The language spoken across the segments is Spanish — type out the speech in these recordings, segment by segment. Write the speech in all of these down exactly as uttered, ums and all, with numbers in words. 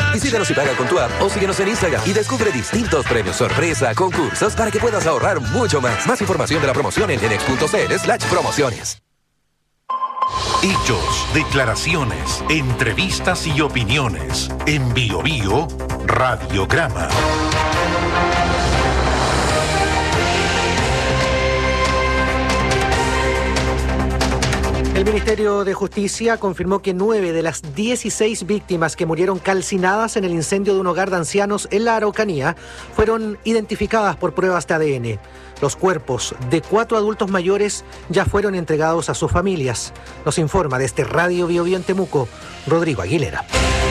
Visítanos y paga con tu app o síguenos en Instagram y descubre distintos premios sorpresa, concursos para que puedas ahorrar mucho más. Más información de la promoción en enex punto cl slash promociones. Hechos, declaraciones, entrevistas y opiniones. En Bio Bio, Radiograma. El Ministerio de Justicia confirmó que nueve de las dieciséis víctimas que murieron calcinadas en el incendio de un hogar de ancianos en la Araucanía fueron identificadas por pruebas de A D N. Los cuerpos de cuatro adultos mayores ya fueron entregados a sus familias. Nos informa desde Radio Bio Bio en Temuco, Rodrigo Aguilera.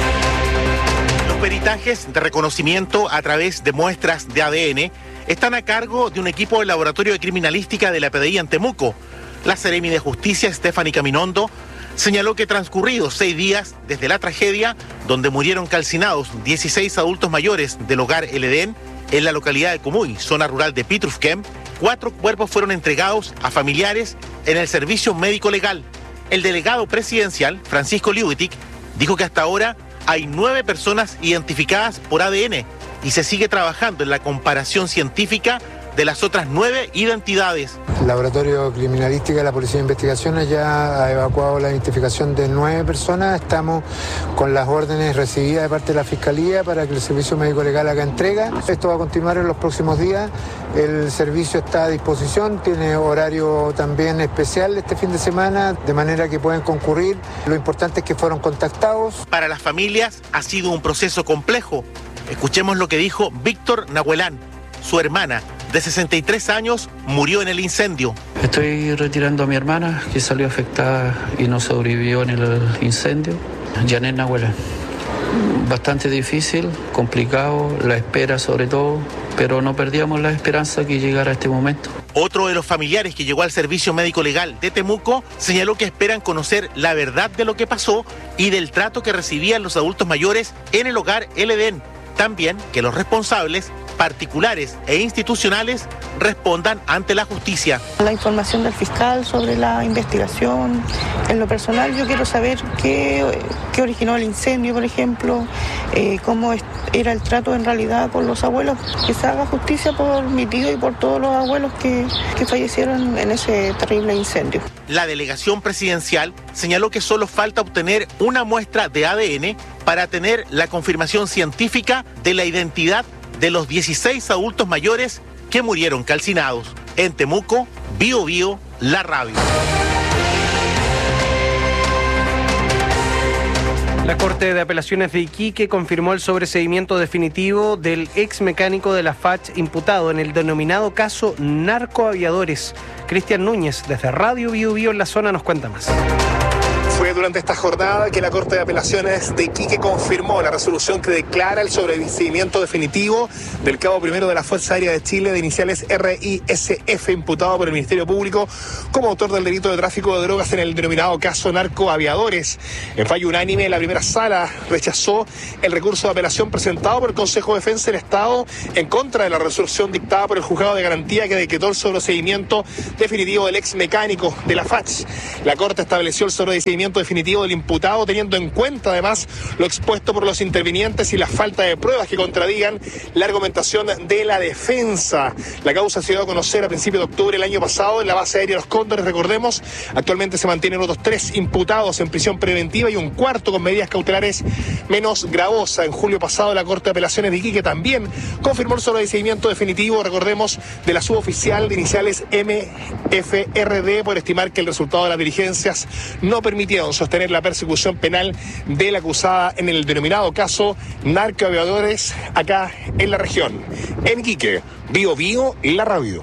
Los peritajes de reconocimiento a través de muestras de A D N están a cargo de un equipo del Laboratorio de Criminalística de la P D I en Temuco. La Seremi de Justicia, Stephanie Caminondo, señaló que transcurridos seis días desde la tragedia, donde murieron calcinados dieciséis adultos mayores del hogar El Edén, en la localidad de Cumuy, zona rural de Pitrufquén, cuatro cuerpos fueron entregados a familiares en el servicio médico legal. El delegado presidencial, Francisco Liubitic, dijo que hasta ahora hay nueve personas identificadas por A D N y se sigue trabajando en la comparación científica de las otras nueve identidades. El Laboratorio Criminalística de la Policía de Investigaciones ya ha evacuado la identificación de nueve personas. Estamos con las órdenes recibidas de parte de la Fiscalía para que el Servicio Médico Legal haga entrega. Esto va a continuar en los próximos días. El servicio está a disposición, tiene horario también especial este fin de semana, de manera que pueden concurrir. Lo importante es que fueron contactados. Para las familias ha sido un proceso complejo. Escuchemos lo que dijo Víctor Nahuelán, su hermana, de sesenta y tres años, murió en el incendio. Estoy retirando a mi hermana, que salió afectada y no sobrevivió en el incendio. Janet Nahuelán. Bastante difícil, complicado, la espera sobre todo, pero no perdíamos la esperanza que llegara este momento. Otro de los familiares que llegó al Servicio Médico Legal de Temuco señaló que esperan conocer la verdad de lo que pasó y del trato que recibían los adultos mayores en el hogar El Edén. También que los responsables particulares e institucionales respondan ante la justicia. La información del fiscal sobre la investigación. En lo personal yo quiero saber qué, qué originó el incendio, por ejemplo, eh, cómo es, era el trato en realidad con los abuelos. Que se haga justicia por mi tío y por todos los abuelos que, que fallecieron en ese terrible incendio. La delegación presidencial señaló que solo falta obtener una muestra de A D N para tener la confirmación científica de la identidad de los dieciséis adultos mayores que murieron calcinados. En Temuco, Bio Bio, la radio. La Corte de Apelaciones de Iquique confirmó el sobreseimiento definitivo del ex mecánico de la F A C H imputado en el denominado caso Narcoaviadores. Cristian Núñez, desde Radio Bio Bio en la zona, nos cuenta más. Fue durante esta jornada que la Corte de Apelaciones de Iquique confirmó la resolución que declara el sobreseimiento definitivo del cabo primero de la Fuerza Aérea de Chile de iniciales R I S F, imputado por el Ministerio Público como autor del delito de tráfico de drogas en el denominado caso Narcoaviadores. En fallo unánime, la primera sala rechazó el recurso de apelación presentado por el Consejo de Defensa del Estado en contra de la resolución dictada por el Juzgado de Garantía que decretó el sobreseimiento definitivo del ex mecánico de la F A C H. La Corte estableció el sobreseimiento definitivo del imputado teniendo en cuenta además lo expuesto por los intervinientes y la falta de pruebas que contradigan la argumentación de la defensa. La causa se dio a conocer a principios de octubre del año pasado en la base aérea Los Cóndores, recordemos. Actualmente se mantienen otros tres imputados en prisión preventiva y un cuarto con medidas cautelares menos gravosas. En julio pasado la Corte de Apelaciones de Iquique también confirmó el sobreseimiento definitivo, recordemos, de la suboficial de iniciales M F R D por estimar que el resultado de las diligencias no permitieron sostener la persecución penal de la acusada en el denominado caso Narcoaviadores acá en la región. En Iquique, Bio Bio, la radio.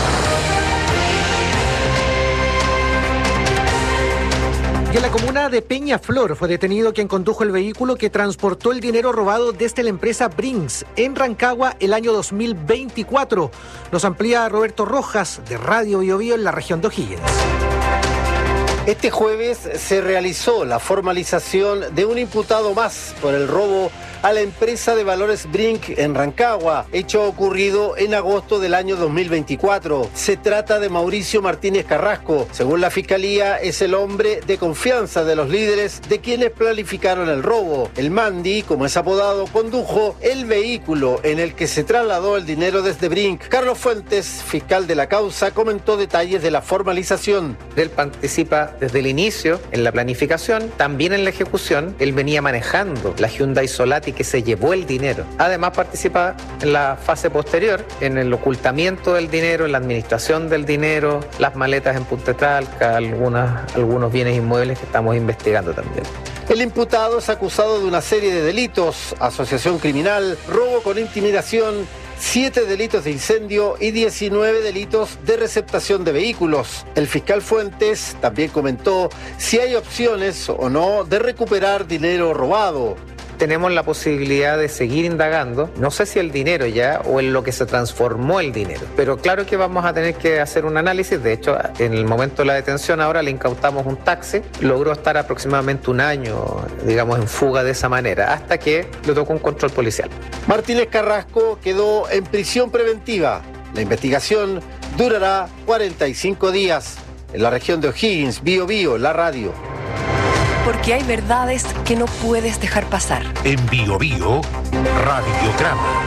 Y en la comuna de Peñaflor fue detenido quien condujo el vehículo que transportó el dinero robado desde la empresa Brinks en Rancagua el año dos mil veinticuatro. Nos amplía Roberto Rojas de Radio Bio Bio en la región de O'Higgins. Este jueves se realizó la formalización de un imputado más por el robo a la empresa de valores Brink en Rancagua, hecho ocurrido en agosto del año dos mil veinticuatro. Se trata de Mauricio Martínez Carrasco. Según la Fiscalía, es el hombre de confianza de los líderes de quienes planificaron el robo. El Mandi, como es apodado, condujo el vehículo en el que se trasladó el dinero desde Brink. Carlos Fuentes, fiscal de la causa, comentó detalles de la formalización. Él participa desde el inicio en la planificación, también en la ejecución. Él venía manejando la Hyundai Solati que se llevó el dinero. Además participa en la fase posterior, en el ocultamiento del dinero, en la administración del dinero, las maletas en Punta Talca, algunas, algunos bienes inmuebles que estamos investigando también. El imputado es acusado de una serie de delitos: asociación criminal, robo con intimidación, siete delitos de incendio y diecinueve delitos de receptación de vehículos. El fiscal Fuentes también comentó si hay opciones o no de recuperar dinero robado. Tenemos la posibilidad de seguir indagando, no sé si el dinero ya o en lo que se transformó el dinero, pero claro que vamos a tener que hacer un análisis. De hecho, en el momento de la detención ahora le incautamos un taxi, logró estar aproximadamente un año, digamos, en fuga de esa manera, hasta que le tocó un control policial. Martínez Carrasco quedó en prisión preventiva. La investigación durará cuarenta y cinco días. En la región de O'Higgins, Bío Bío, la radio. Porque hay verdades que no puedes dejar pasar. En Bío Bío, Radiograma.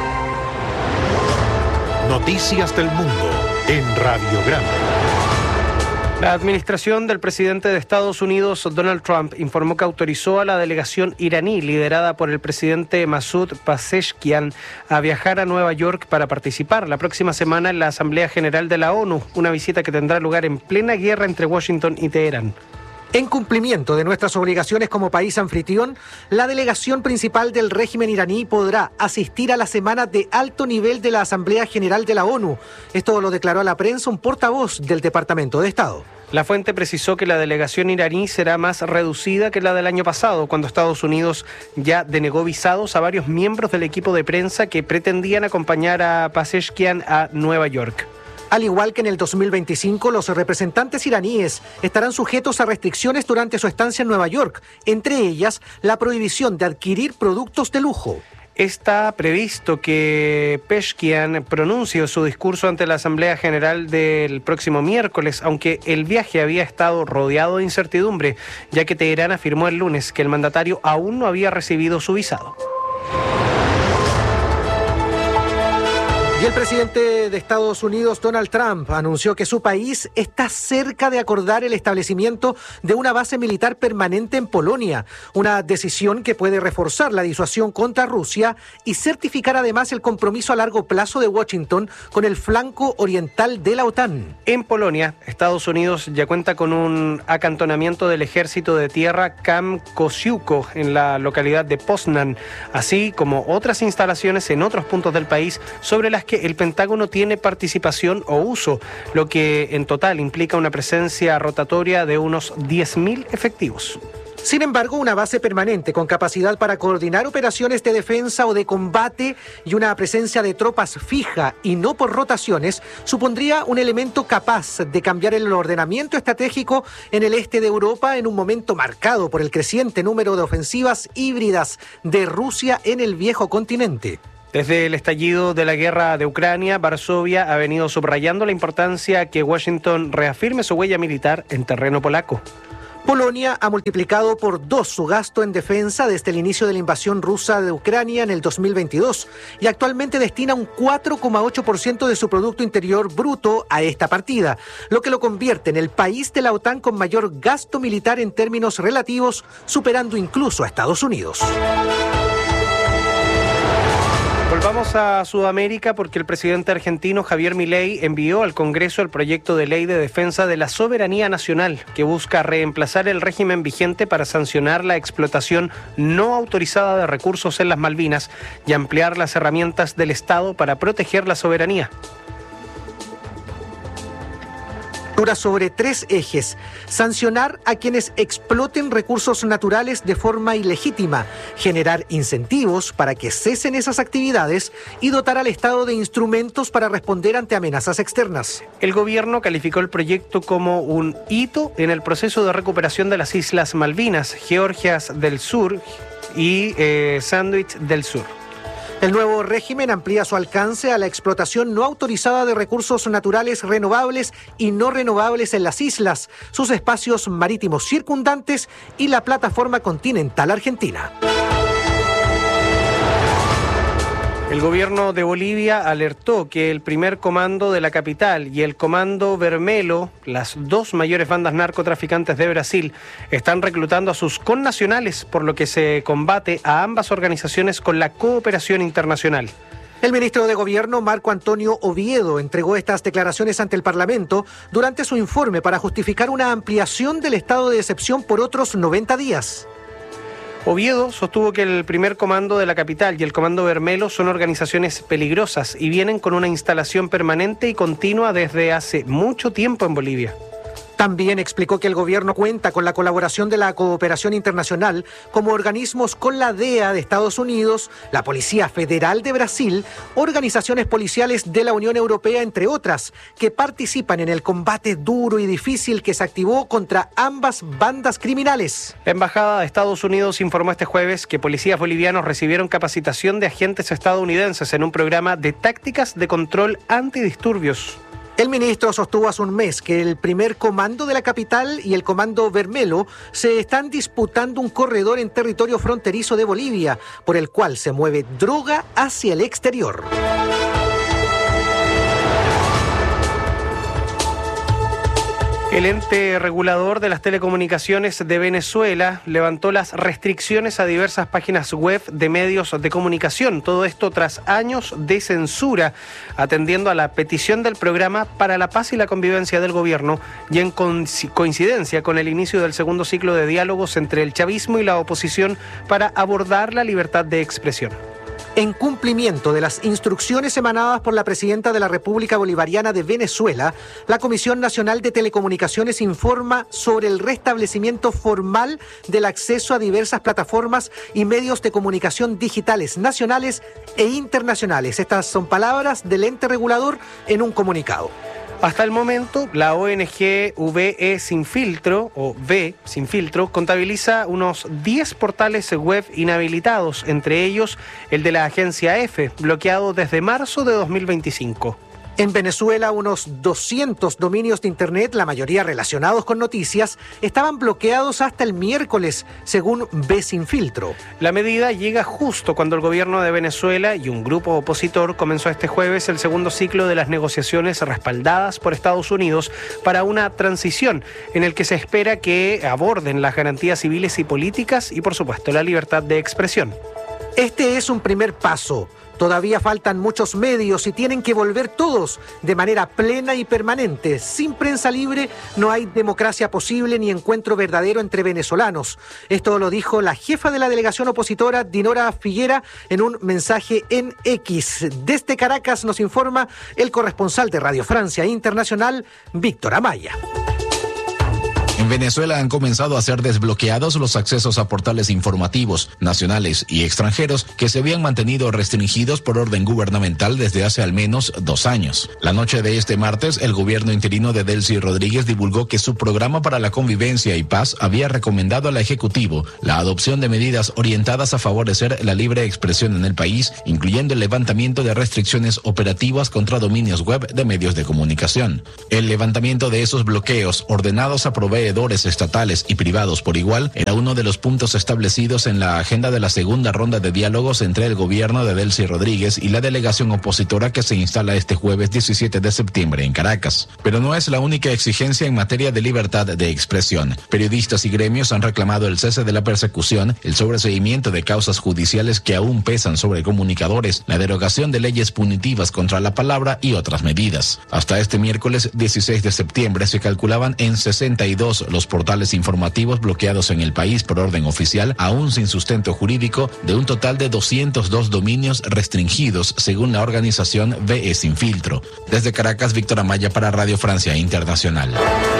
Noticias del mundo en Radiograma. La administración del presidente de Estados Unidos, Donald Trump, informó que autorizó a la delegación iraní liderada por el presidente Masoud Pezeshkian a viajar a Nueva York para participar la próxima semana en la Asamblea General de la ONU, una visita que tendrá lugar en plena guerra entre Washington y Teherán. En cumplimiento de nuestras obligaciones como país anfitrión, la delegación principal del régimen iraní podrá asistir a la semana de alto nivel de la Asamblea General de la ONU. Esto lo declaró a la prensa un portavoz del Departamento de Estado. La fuente precisó que la delegación iraní será más reducida que la del año pasado, cuando Estados Unidos ya denegó visados a varios miembros del equipo de prensa que pretendían acompañar a Pezeshkian a Nueva York. Al igual que en el dos mil veinticinco, los representantes iraníes estarán sujetos a restricciones durante su estancia en Nueva York, entre ellas la prohibición de adquirir productos de lujo. Está previsto que Pezeshkian pronuncie su discurso ante la Asamblea General del próximo miércoles, aunque el viaje había estado rodeado de incertidumbre, ya que Teherán afirmó el lunes que el mandatario aún no había recibido su visado. Y el presidente de Estados Unidos, Donald Trump, anunció que su país está cerca de acordar el establecimiento de una base militar permanente en Polonia, una decisión que puede reforzar la disuasión contra Rusia y certificar además el compromiso a largo plazo de Washington con el flanco oriental de la OTAN. En Polonia, Estados Unidos ya cuenta con un acantonamiento del ejército de tierra Camp Kosiuko en la localidad de Poznan, así como otras instalaciones en otros puntos del país sobre las que el Pentágono tiene participación o uso, lo que en total implica una presencia rotatoria de unos diez mil efectivos. Sin embargo, una base permanente con capacidad para coordinar operaciones de defensa o de combate y una presencia de tropas fija y no por rotaciones supondría un elemento capaz de cambiar el ordenamiento estratégico en el este de Europa en un momento marcado por el creciente número de ofensivas híbridas de Rusia en el viejo continente. Desde el estallido de la guerra de Ucrania, Varsovia ha venido subrayando la importancia que Washington reafirme su huella militar en terreno polaco. Polonia ha multiplicado por dos su gasto en defensa desde el inicio de la invasión rusa de Ucrania en el dos mil veintidós y actualmente destina un cuatro coma ocho por ciento de su Producto Interior Bruto a esta partida, lo que lo convierte en el país de la OTAN con mayor gasto militar en términos relativos, superando incluso a Estados Unidos. Volvamos a Sudamérica porque el presidente argentino Javier Milei envió al Congreso el proyecto de ley de defensa de la soberanía nacional que busca reemplazar el régimen vigente para sancionar la explotación no autorizada de recursos en las Malvinas y ampliar las herramientas del Estado para proteger la soberanía. estructura sobre tres ejes: sancionar a quienes exploten recursos naturales de forma ilegítima, generar incentivos para que cesen esas actividades y dotar al Estado de instrumentos para responder ante amenazas externas. El gobierno calificó el proyecto como un hito en el proceso de recuperación de las Islas Malvinas, Georgias del Sur y eh, Sandwich del Sur. El nuevo régimen amplía su alcance a la explotación no autorizada de recursos naturales renovables y no renovables en las islas, sus espacios marítimos circundantes y la plataforma continental argentina. El gobierno de Bolivia alertó que el primer comando de la capital y el comando Vermelo, las dos mayores bandas narcotraficantes de Brasil, están reclutando a sus connacionales, por lo que se combate a ambas organizaciones con la cooperación internacional. El ministro de Gobierno, Marco Antonio Oviedo, entregó estas declaraciones ante el Parlamento durante su informe para justificar una ampliación del estado de excepción por otros noventa días. Oviedo sostuvo que el primer comando de la capital y el comando Vermelo son organizaciones peligrosas y vienen con una instalación permanente y continua desde hace mucho tiempo en Bolivia. También explicó que el gobierno cuenta con la colaboración de la cooperación internacional como organismos con la D E A de Estados Unidos, la Policía Federal de Brasil, organizaciones policiales de la Unión Europea, entre otras, que participan en el combate duro y difícil que se activó contra ambas bandas criminales. La Embajada de Estados Unidos informó este jueves que policías bolivianos recibieron capacitación de agentes estadounidenses en un programa de tácticas de control antidisturbios. El ministro sostuvo hace un mes que el primer comando de la capital y el comando Vermelo se están disputando un corredor en territorio fronterizo de Bolivia, por el cual se mueve droga hacia el exterior. El ente regulador de las telecomunicaciones de Venezuela levantó las restricciones a diversas páginas web de medios de comunicación. Todo esto tras años de censura, atendiendo a la petición del Programa para la Paz y la Convivencia del Gobierno y en coincidencia con el inicio del segundo ciclo de diálogos entre el chavismo y la oposición para abordar la libertad de expresión. En cumplimiento de las instrucciones emanadas por la presidenta de la República Bolivariana de Venezuela, la Comisión Nacional de Telecomunicaciones informa sobre el restablecimiento formal del acceso a diversas plataformas y medios de comunicación digitales nacionales e internacionales. Estas son palabras del ente regulador en un comunicado. Hasta el momento, la O N G V E Sin Filtro, o V Sin Filtro, contabiliza unos diez portales web inhabilitados, entre ellos el de la agencia EFE, bloqueado desde marzo de dos mil veinticinco. En Venezuela, unos doscientos dominios de Internet, la mayoría relacionados con noticias, estaban bloqueados hasta el miércoles, según V Sin Filtro. La medida llega justo cuando el gobierno de Venezuela y un grupo opositor comenzó este jueves el segundo ciclo de las negociaciones respaldadas por Estados Unidos para una transición en el que se espera que aborden las garantías civiles y políticas y, por supuesto, la libertad de expresión. Este es un primer paso. Todavía faltan muchos medios y tienen que volver todos de manera plena y permanente. Sin prensa libre no hay democracia posible ni encuentro verdadero entre venezolanos. Esto lo dijo la jefa de la delegación opositora, Dinora Figuera, en un mensaje en X. Desde Caracas nos informa el corresponsal de Radio Francia Internacional, Víctor Amaya. En Venezuela han comenzado a ser desbloqueados los accesos a portales informativos nacionales y extranjeros que se habían mantenido restringidos por orden gubernamental desde hace al menos dos años. La noche de este martes, el gobierno interino de Delcy Rodríguez divulgó que su programa para la convivencia y paz había recomendado al Ejecutivo la adopción de medidas orientadas a favorecer la libre expresión en el país, incluyendo el levantamiento de restricciones operativas contra dominios web de medios de comunicación. El levantamiento de esos bloqueos ordenados a proveedores estatales y privados por igual era uno de los puntos establecidos en la agenda de la segunda ronda de diálogos entre el gobierno de Delcy Rodríguez y la delegación opositora que se instala este jueves diecisiete de septiembre en Caracas. Pero no es la única exigencia en materia de libertad de expresión. Periodistas y gremios han reclamado el cese de la persecución, el sobreseimiento de causas judiciales que aún pesan sobre comunicadores, la derogación de leyes punitivas contra la palabra y otras medidas. Hasta este miércoles dieciséis de septiembre se calculaban en sesenta y dos todos los portales informativos bloqueados en el país por orden oficial, aún sin sustento jurídico, de un total de doscientos dos dominios restringidos, según la organización V E Sin Filtro. Desde Caracas, Víctor Amaya para Radio Francia Internacional.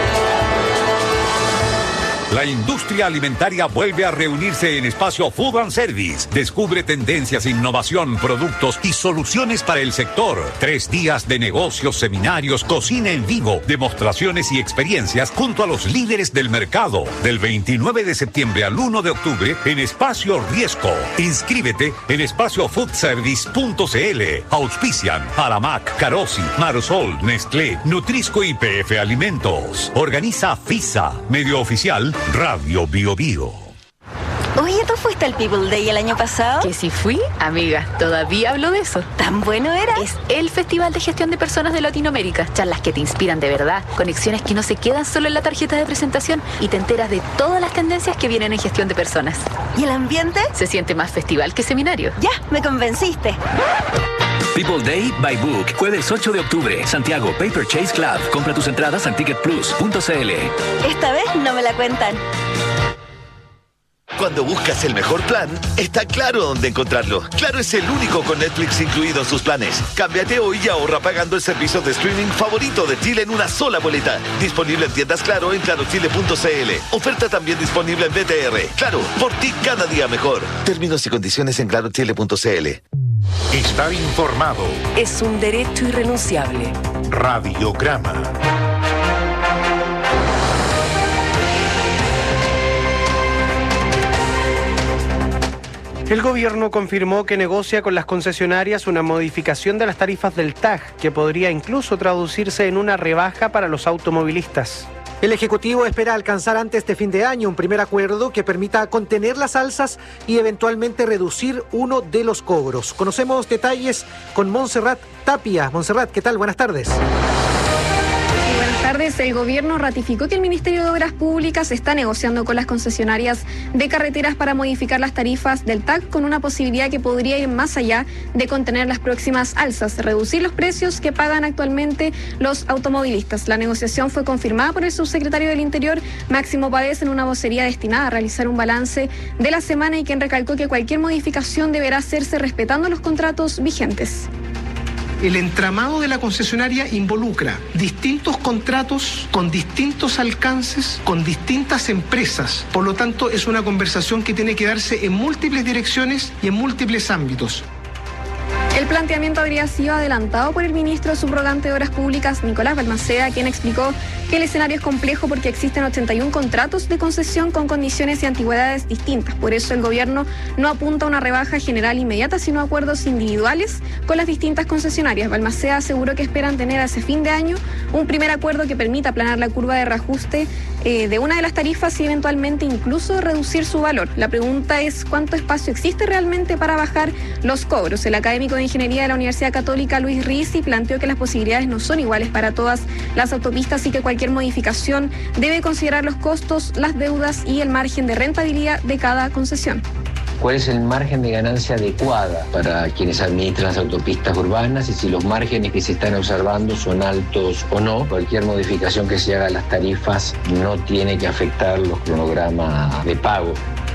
La industria alimentaria vuelve a reunirse en Espacio Food and Service. Descubre tendencias, innovación, productos y soluciones para el sector. Tres días de negocios, seminarios, cocina en vivo, demostraciones y experiencias junto a los líderes del mercado. Del veintinueve de septiembre al uno de octubre en Espacio Riesco. Inscríbete en espacio food service punto c l. Auspician Aramac, Carosi, Marsol, Nestlé, Nutrisco y P F Alimentos. Organiza FISA, medio oficial Radio Bio Bio. Oye, ¿tú fuiste al People Day el año pasado? Que si fui, amiga, todavía hablo de eso. ¿Tan bueno era? Es el Festival de Gestión de Personas de Latinoamérica. Charlas que te inspiran de verdad, conexiones que no se quedan solo en la tarjeta de presentación y te enteras de todas las tendencias que vienen en gestión de personas. ¿Y el ambiente? Se siente más festival que seminario. Ya, me convenciste. People Day by Book, jueves ocho de octubre, Santiago Paper Chase Club. Compra tus entradas en ticket plus punto c l. Esta vez no me la cuentan. Cuando buscas el mejor plan, está claro dónde encontrarlo. Claro es el único con Netflix incluido en sus planes. Cámbiate hoy y ahorra pagando el servicio de streaming favorito de Chile en una sola boleta. Disponible en tiendas Claro en claro chile punto c l. Oferta también disponible en B T R. Claro, por ti cada día mejor. Términos y condiciones en claro chile punto c l. Estar informado es un derecho irrenunciable. Radiograma. El gobierno confirmó que negocia con las concesionarias una modificación de las tarifas del T A G, que podría incluso traducirse en una rebaja para los automovilistas. El Ejecutivo espera alcanzar antes de fin de año un primer acuerdo que permita contener las alzas y eventualmente reducir uno de los cobros. Conocemos detalles con Montserrat Tapia. Montserrat, ¿qué tal? Buenas tardes. Buenas tardes. El gobierno ratificó que el Ministerio de Obras Públicas está negociando con las concesionarias de carreteras para modificar las tarifas del T A C con una posibilidad que podría ir más allá de contener las próximas alzas, reducir los precios que pagan actualmente los automovilistas. La negociación fue confirmada por el subsecretario del Interior, Máximo Pavés, en una vocería destinada a realizar un balance de la semana y quien recalcó que cualquier modificación deberá hacerse respetando los contratos vigentes. El entramado de la concesionaria involucra distintos contratos con distintos alcances, con distintas empresas. Por lo tanto, es una conversación que tiene que darse en múltiples direcciones y en múltiples ámbitos. El planteamiento habría sido adelantado por el ministro subrogante de Obras Públicas, Nicolás Balmaceda, quien explicó que el escenario es complejo porque existen ochenta y uno contratos de concesión con condiciones y antigüedades distintas. Por eso el gobierno no apunta a una rebaja general inmediata, sino a acuerdos individuales con las distintas concesionarias. Balmaceda aseguró que esperan tener a ese fin de año un primer acuerdo que permita aplanar la curva de reajuste eh, de una de las tarifas y eventualmente incluso reducir su valor. La pregunta es cuánto espacio existe realmente para bajar los cobros. El académico de Ingeniería de la Universidad Católica, Luis Risi, planteó que las posibilidades no son iguales para todas las autopistas y que cualquier modificación debe considerar los costos, las deudas y el margen de rentabilidad de cada concesión. ¿Cuál es el margen de ganancia adecuada para quienes administran las autopistas urbanas y si los márgenes que se están observando son altos o no? Cualquier modificación que se haga a las tarifas no tiene que afectar los cronogramas de pago.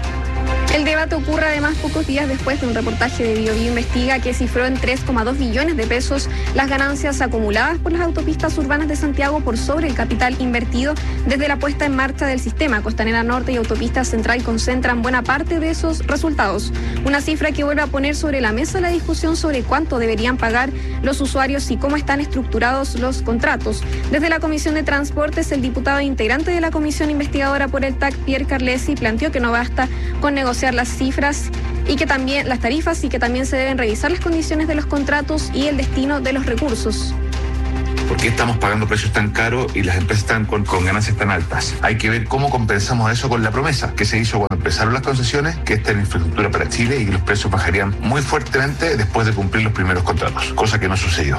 El debate ocurre además pocos días después de un reportaje de Bio Bio Investiga que cifró en tres coma dos billones de pesos las ganancias acumuladas por las autopistas urbanas de Santiago por sobre el capital invertido desde la puesta en marcha del sistema. Costanera Norte y Autopista Central concentran buena parte de esos resultados. Una cifra que vuelve a poner sobre la mesa la discusión sobre cuánto deberían pagar los usuarios y cómo están estructurados los contratos. Desde la Comisión de Transportes, el diputado integrante de la Comisión Investigadora por el T A C, Pierre Carlesi, planteó que no basta con negociar las cifras y que también las tarifas y que también se deben revisar las condiciones de los contratos y el destino de los recursos. ¿Por qué estamos pagando precios tan caros y las empresas están con, con ganancias tan altas? Hay que ver cómo compensamos eso con la promesa que se hizo cuando empezaron las concesiones, que esta era infraestructura para Chile y que los precios bajarían muy fuertemente después de cumplir los primeros contratos, cosa que no sucedió.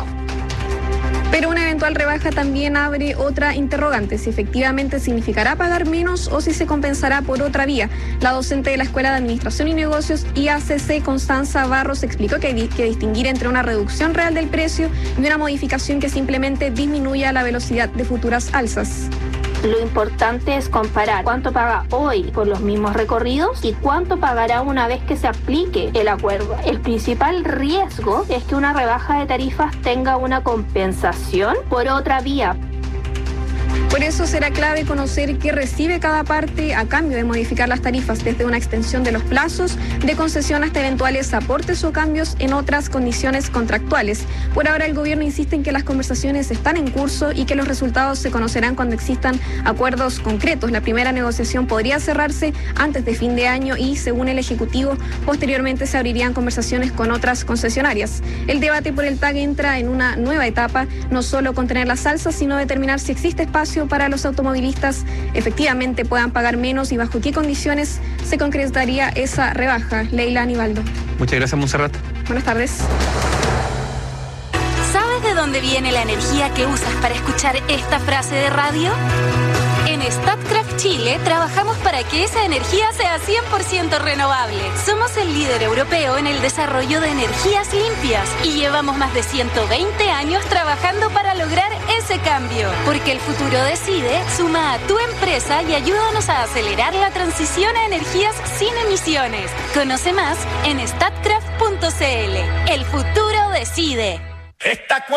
Pero una eventual rebaja también abre otra interrogante, si efectivamente significará pagar menos o si se compensará por otra vía. La docente de la Escuela de Administración y Negocios I A C C, Constanza Barros, explicó que hay que distinguir entre una reducción real del precio y una modificación que simplemente disminuya la velocidad de futuras alzas. Lo importante es comparar cuánto paga hoy por los mismos recorridos y cuánto pagará una vez que se aplique el acuerdo. El principal riesgo es que una rebaja de tarifas tenga una compensación por otra vía. Por eso será clave conocer qué recibe cada parte a cambio de modificar las tarifas, desde una extensión de los plazos de concesión hasta eventuales aportes o cambios en otras condiciones contractuales. Por ahora el gobierno insiste en que las conversaciones están en curso y que los resultados se conocerán cuando existan acuerdos concretos. La primera negociación podría cerrarse antes de fin de año y, según el Ejecutivo, posteriormente se abrirían conversaciones con otras concesionarias. El debate por el T A G entra en una nueva etapa, no solo contener las alzas, sino determinar si existe espacio para los automovilistas efectivamente puedan pagar menos y bajo qué condiciones se concretaría esa rebaja. Leila Aníbaldo. Muchas gracias, Montserrat. Buenas tardes. ¿Sabes de dónde viene la energía que usas para escuchar esta frase de radio? En Statkraft Chile trabajamos para que esa energía sea cien por ciento renovable. Somos el líder europeo en el desarrollo de energías limpias y llevamos más de ciento veinte años trabajando para lograr ese cambio. Porque el futuro decide, suma a tu empresa y ayúdanos a acelerar la transición a energías sin emisiones. Conoce más en statkraft punto c l. El futuro decide. Esta